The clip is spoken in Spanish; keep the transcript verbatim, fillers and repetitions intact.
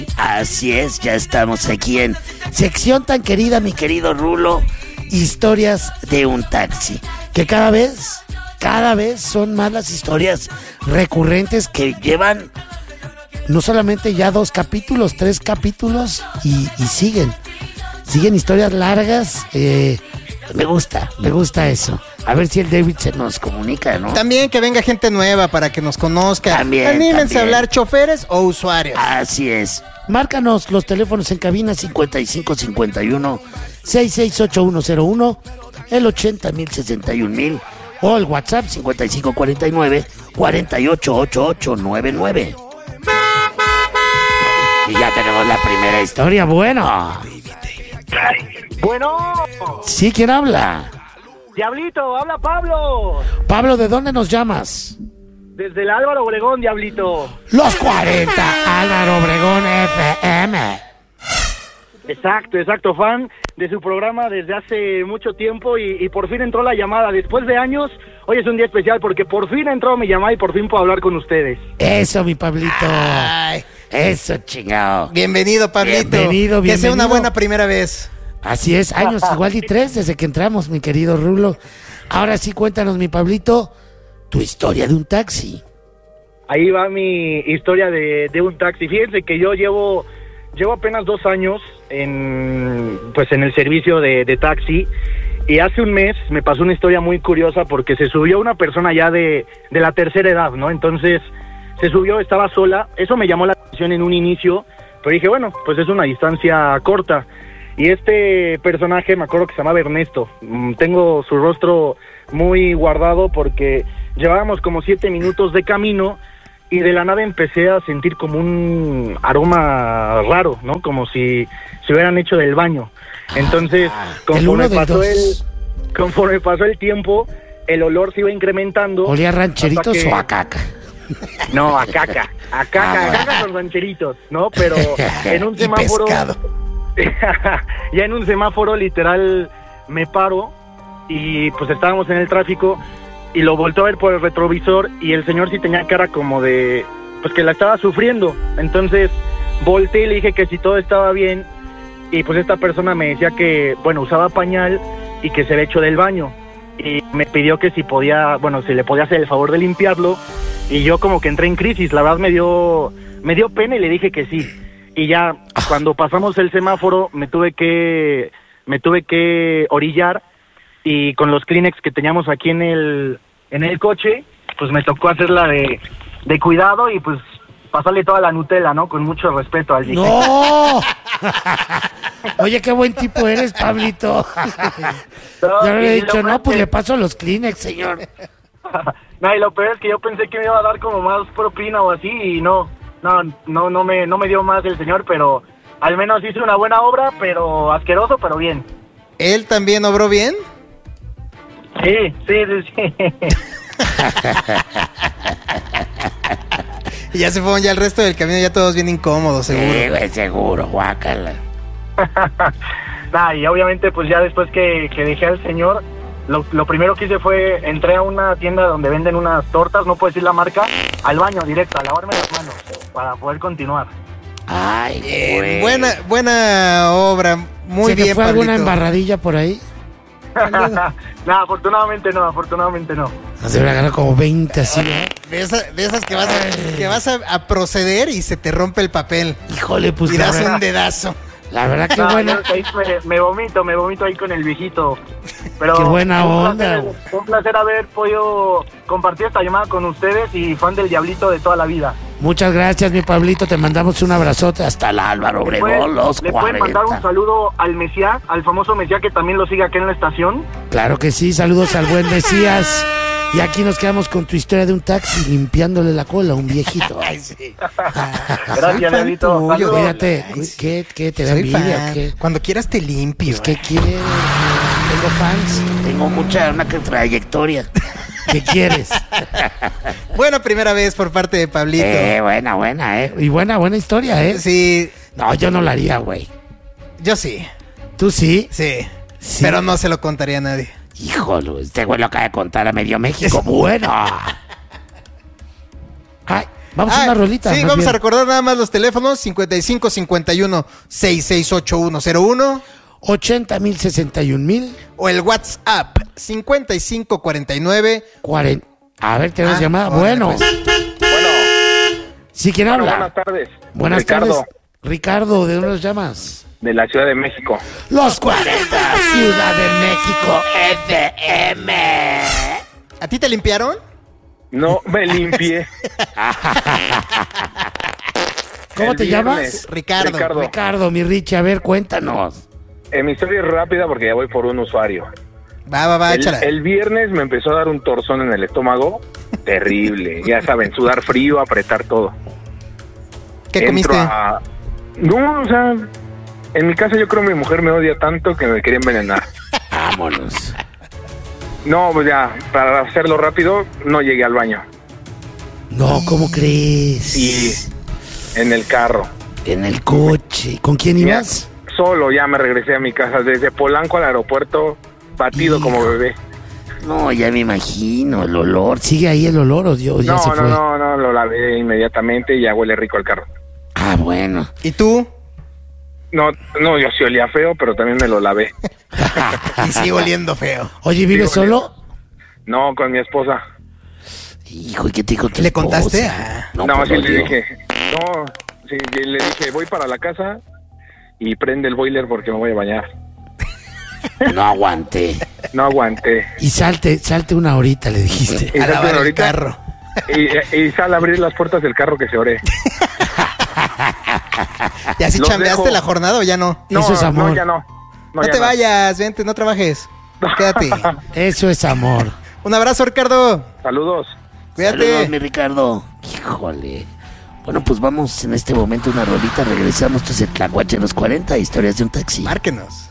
Así es, ya estamos aquí en sección tan querida, mi querido Rulo, historias de un taxi, que cada vez, cada vez son más las historias recurrentes que llevan no solamente ya dos capítulos, tres capítulos y, y siguen, siguen historias largas. eh, me gusta, me gusta eso. A ver si el David se nos comunica, ¿no? También que venga gente nueva para que nos conozca. También, Anímense también. a hablar, choferes o usuarios. Así es. Márcanos los teléfonos en cabina cincuenta y cinco cincuenta y uno sesenta y seis ochenta y uno cero uno, el ochenta mil sesenta y un mil o el WhatsApp cincuenta y cinco cuarenta y nueve cuarenta y ocho ochenta y ocho noventa y nueve. Y ya tenemos la primera historia. Bueno. Bueno, ¿Sí? ¿Quién habla? Diablito, habla Pablo. Pablo, ¿de dónde nos llamas? Desde el Álvaro Obregón, Diablito. Los cuarenta, Álvaro Obregón F M. Exacto, exacto, fan de su programa desde hace mucho tiempo y, y por fin entró la llamada. Después de años, hoy es un día especial porque por fin entró mi llamada y por fin puedo hablar con ustedes. Eso, mi Pablito. Ay, Eso, chingado. bienvenido, Pablito. Bienvenido, Que sea una bienvenido. buena primera vez. Así es, años igual y tres desde que entramos, mi querido Rulo. Ahora sí, cuéntanos, mi Pablito, tu historia de un taxi. Ahí va mi historia de, de un taxi. Fíjense que yo llevo llevo apenas dos años en pues en el servicio de, de taxi y hace un mes me pasó una historia muy curiosa porque se subió una persona ya de, de la tercera edad, ¿no? Entonces se subió, estaba sola. Eso me llamó la atención en un inicio, pero dije, bueno, pues es una distancia corta. Y este personaje, me acuerdo que se llamaba Ernesto. Mm, Tengo su rostro muy guardado porque llevábamos como siete minutos de camino y de la nada empecé a sentir como un aroma raro, ¿no? Como si se hubieran hecho del baño. Entonces, Ah, el conforme uno del pasó el, dos. conforme pasó el tiempo, el olor se iba incrementando. ¿Olía a rancheritos hasta que- o a caca? No, a caca, a caca, Ah, a caca con rancheritos, ¿no? Pero en un Y semáforo... pescado. ya en un semáforo literal me paro y pues estábamos en el tráfico y lo volteo a ver por el retrovisor y el señor sí tenía cara como de pues que la estaba sufriendo. Entonces volteé y le dije que si todo estaba bien y pues esta persona me decía que bueno, usaba pañal y que se había hecho del baño y me pidió que si podía, bueno, si le podía hacer el favor de limpiarlo y yo como que entré en crisis. La verdad me dio me dio pena y le dije que sí. Y ya cuando pasamos el semáforo me tuve que me tuve que orillar y con los Kleenex que teníamos aquí en el en el coche, pues me tocó hacerla de, de cuidado y pues pasarle toda la Nutella, ¿no? Con mucho respeto al dije. ¡No! Oye, qué buen tipo eres, Pablito. No, Yo le he y dicho, lo no, pues que- le paso los Kleenex, señor. No, y lo peor es que yo pensé que me iba a dar como más propina o así y no, no, no, no me, no me dio más el señor, pero al menos hice una buena obra, pero asqueroso, pero bien. ¿Él también obró bien? Sí, sí, sí, sí. Y ya se fueron ya el resto del camino, ya todos bien incómodos, seguro. Sí, güey, seguro, guácala. Nah, y obviamente pues ya después que, que dejé al señor, lo, lo primero que hice fue, entré a una tienda donde venden unas tortas, no puedo decir la marca, al baño directo, a lavarme las manos, para poder continuar. Ay, Bien, güey. buena, buena obra, muy ¿Se te bien, fue alguna Pablito. embarradilla por ahí? Nah, afortunadamente no, afortunadamente no. Se me agarró como veinte así, ¿no? De, esa- de esas que vas, a, que vas a, a proceder y se te rompe el papel. Híjole, pues Y la das verdad, un dedazo. la verdad que Nah, buena. yo ahí me, me vomito, me vomito ahí con el viejito. Pero Qué buena un onda, placer, güey. un placer haber podido compartir esta llamada con ustedes y fan del Diablito de toda la vida. Muchas gracias, mi Pablito. Te mandamos un abrazote hasta el Álvaro Le Obregón, pueden, los le pueden mandar un cuarenta. saludo al Mesías, al famoso Mesías que también lo sigue acá en la estación. Claro que sí, saludos al buen Mesías. Y aquí nos quedamos con tu historia de un taxi limpiándole la cola a un viejito. Ay, sí. Gracias, Diablito. tuyo, Saludos. Cuídate, Ay, sí. ¿qué, qué te da Soy envidia o fan. qué? Cuando quieras te limpio. Pues, ¿qué quieres? Tengo fans, tengo mucha, una trayectoria. ¿Qué quieres? Buena primera vez por parte de Pablito. Eh, buena, buena, eh. Y buena, buena historia, eh. Sí, No, yo no la haría, güey. yo sí, ¿Tú sí? sí, Sí. Pero no se lo contaría a nadie. Híjole, este güey lo acaba de contar a medio México. Bueno. Ay, Vamos a una rolita. Sí, más vamos bien. a recordar nada más los teléfonos: cincuenta y cinco, cincuenta y uno, sesenta y seis ochenta y uno cero uno ochenta mil, sesenta y un mil. o el WhatsApp cincuenta y cinco, cuarenta y nueve. cuarenta. A ver, tenemos Ah, llamada. órale, Bueno. pues. Bueno, ¿Sí quién bueno, habla? buenas tardes. Buenas Ricardo, tardes. Ricardo, ¿de dónde nos llamas? de la Ciudad de México. Los cuarenta, Ciudad de México, F M. ¿A ti te limpiaron? No, me limpié. ¿Cómo El te viernes. llamas? Ricardo. Ricardo. Ricardo, mi Richie, a ver, cuéntanos. Eh, mi historia es rápida porque ya voy por un usuario. Va, va, va, El, échala. el viernes me empezó a dar un torzón en el estómago. Terrible. Ya saben, sudar frío, apretar todo. ¿Qué Entro comiste? a- No, o sea, en mi casa yo creo que mi mujer me odia tanto que me quería envenenar. Vámonos. No, pues ya, para hacerlo rápido, no llegué al baño. No, ¿cómo crees? Y en el carro. En el coche. ¿Con quién Ya, ibas? solo ya me regresé a mi casa. Desde Polanco al aeropuerto, batido Hijo. como bebé. No, ya me imagino, el olor. ¿Sigue ahí el olor o Dios, ya No, se no, fue? no, no, lo lavé inmediatamente y ya huele rico el carro. Ah, bueno. ¿Y tú? No, no, yo sí olía feo, pero también me lo lavé. Y sigo oliendo feo. Oye, ¿vives Digo, solo? No, con mi esposa. Hijo, ¿y qué te dijo tu ¿Le esposa? contaste? Ah. No, pues, sí lo le digo. dije. No, sí, le dije, voy para la casa y prende el boiler porque me voy a bañar. No aguanté. No aguanté. Y salte, salte una horita, le dijiste. Y A salte lavar el ahorita. carro. Y, y sal a abrir las puertas del carro que se ore. ¿Y así Los chambeaste dejo. la jornada o ya no? No, Eso es amor. no, ya no. No, ya te vayas, vente, no trabajes. Quédate. Eso es amor. Un abrazo, Ricardo. Saludos. Cuídate. Saludos, mi Ricardo. Híjole. Bueno, pues vamos en este momento a una rolita. Regresamos. Esto es el Tlacuache de los cuarenta, historias de un taxi. Márquenos.